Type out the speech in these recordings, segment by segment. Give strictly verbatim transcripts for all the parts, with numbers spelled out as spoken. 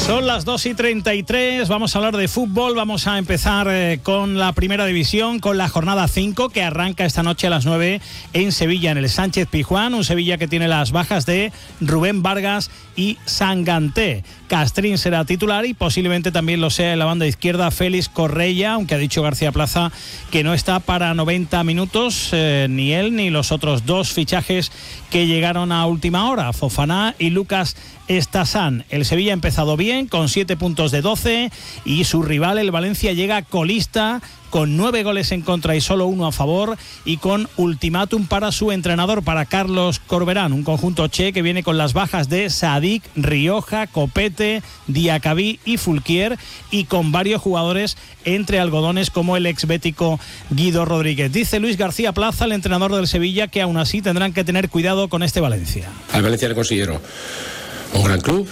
Son las dos y treinta y tres, vamos a hablar de fútbol, vamos a empezar eh, con la primera división, con la jornada cinco que arranca esta noche a las nueve en Sevilla, en el Sánchez Pizjuán, un Sevilla que tiene las bajas de Rubén Vargas y Sanganté. Castrín será titular y posiblemente también lo sea en la banda izquierda Félix Correia, aunque ha dicho García Plaza que no está para noventa minutos, eh, ni él ni los otros dos fichajes que llegaron a última hora, Fofana y Lucas Estasán. El Sevilla ha empezado bien, con siete puntos de doce, y su rival, el Valencia, llega colista, con nueve goles en contra y solo uno a favor, y con ultimátum para su entrenador, para Carlos Corberán, un conjunto che que viene con las bajas de Sadik, Rioja, Copete, Diacabí y Fulquier, y con varios jugadores entre algodones como el exbético Guido Rodríguez. Dice Luis García Plaza, el entrenador del Sevilla, que aún así tendrán que tener cuidado con este Valencia. Al Valencia le considero un gran club,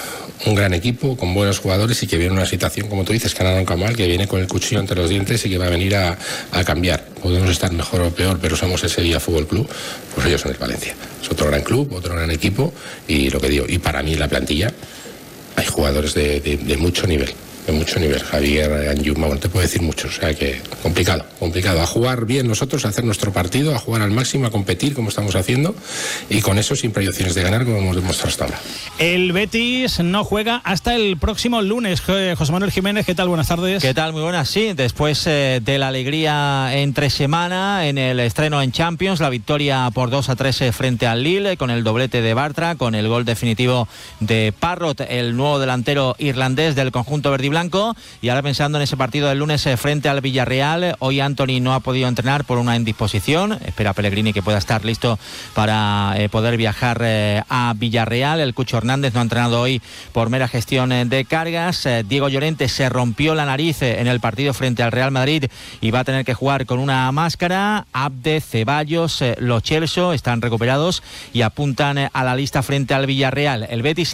un gran equipo, con buenos jugadores, y que viene una situación, como tú dices, que no arranca mal, que viene con el cuchillo entre los dientes y que va a venir a, a cambiar. Podemos estar mejor o peor, pero somos el Sevilla Fútbol Club, pues ellos son el Valencia. Es otro gran club, otro gran equipo, y lo que digo, y para mí en la plantilla hay jugadores de, de, de mucho nivel. De mucho nivel, Javier, Anjuma, bueno, te puedo decir muchos, o sea que complicado, complicado, a jugar bien nosotros, a hacer nuestro partido, a jugar al máximo, a competir como estamos haciendo, y con eso siempre hay opciones de ganar, como hemos demostrado hasta ahora. El Betis no juega hasta el próximo lunes. José Manuel Jiménez, ¿qué tal? Buenas tardes. ¿Qué tal? Muy buenas, sí, después eh, de la alegría entre semana en el estreno en Champions, la victoria por dos a tres frente al Lille, con el doblete de Bartra, con el gol definitivo de Parrott, el nuevo delantero irlandés del conjunto verdiblanco. Y ahora pensando en ese partido del lunes frente al Villarreal, hoy Anthony no ha podido entrenar por una indisposición, espera Pellegrini que pueda estar listo para eh, poder viajar eh, a Villarreal. El Cucho Hernández no ha entrenado hoy por mera gestión eh, de cargas. eh, Diego Llorente se rompió la nariz eh, en el partido frente al Real Madrid y va a tener que jugar con una máscara. Abde, Ceballos, eh, Lo Celso están recuperados y apuntan eh, a la lista frente al Villarreal. El Betis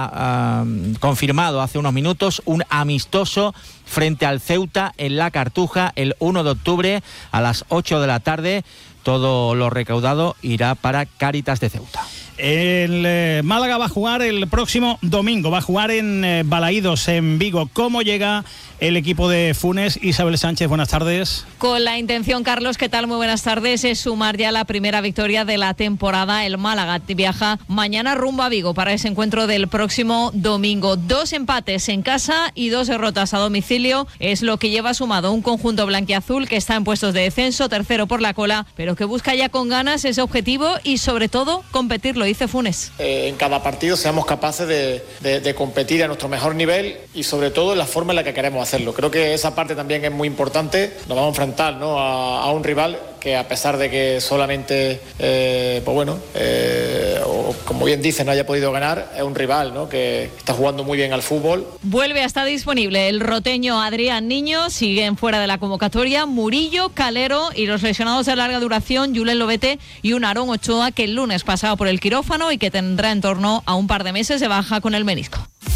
ha uh, confirmado hace unos minutos un amistoso frente al Ceuta en la Cartuja el uno de octubre a las ocho de la tarde. Todo lo recaudado irá para Cáritas de Ceuta. El eh, Málaga va a jugar el próximo domingo, va a jugar en eh, Balaídos, en Vigo. ¿Cómo llega el equipo de Funes? Isabel Sánchez, buenas tardes. Con la intención, Carlos, ¿qué tal? Muy buenas tardes. Es sumar ya la primera victoria de la temporada. El Málaga viaja mañana rumbo a Vigo para ese encuentro del próximo domingo. Dos empates en casa y dos derrotas a domicilio es lo que lleva sumado un conjunto blanquiazul que está en puestos de descenso, tercero por la cola, pero que busca ya con ganas ese objetivo y sobre todo competirlo, dice Funes. Eh, en cada partido seamos capaces de, de, de competir a nuestro mejor nivel y sobre todo en la forma en la que queremos hacerlo. Creo que esa parte también es muy importante. Nos vamos a enfrentar, ¿no?, a, a un rival que, a pesar de que solamente, eh, pues bueno, eh, o como bien dice, no haya podido ganar, es un rival, ¿no?, que está jugando muy bien al fútbol. Vuelve a estar disponible el roteño Adrián Niño, siguen fuera de la convocatoria Murillo, Calero y los lesionados de larga duración, Julen Lobete y un Aarón Ochoa, que el lunes pasaba por el quirófano y que tendrá en torno a un par de meses de baja con el menisco.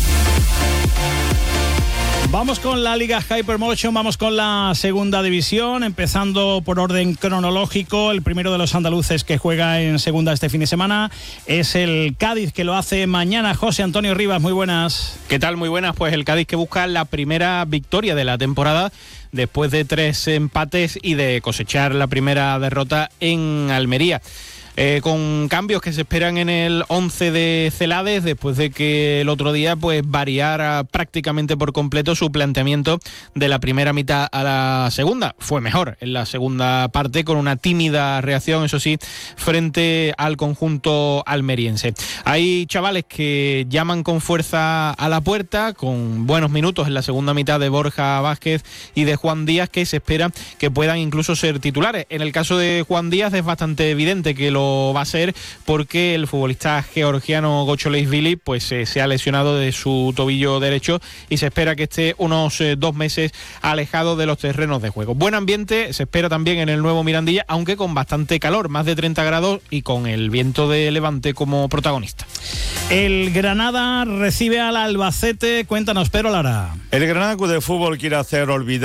Vamos con la Liga Hypermotion, vamos con la segunda división, empezando por orden cronológico. El primero de los andaluces que juega en segunda este fin de semana es el Cádiz, que lo hace mañana. José Antonio Rivas, muy buenas. ¿Qué tal? Muy buenas. Pues el Cádiz que busca la primera victoria de la temporada después de tres empates y de cosechar la primera derrota en Almería. Eh, con cambios que se esperan en el once de Celades, después de que el otro día pues variara prácticamente por completo su planteamiento de la primera mitad a la segunda. Fue mejor en la segunda parte, con una tímida reacción, eso sí, frente al conjunto almeriense. Hay chavales que llaman con fuerza a la puerta, con buenos minutos en la segunda mitad de Borja Vázquez y de Juan Díaz, que se espera que puedan incluso ser titulares. En el caso de Juan Díaz es bastante evidente que lo va a ser, porque el futbolista georgiano Gocholeishvili pues eh, se ha lesionado de su tobillo derecho y se espera que esté unos eh, dos meses alejado de los terrenos de juego. Buen ambiente se espera también en el nuevo Mirandilla, aunque con bastante calor, más de treinta grados y con el viento de levante como protagonista. El Granada recibe al Albacete. Cuéntanos, Pedro Lara. El Granada Club de Fútbol quiere hacer olvidar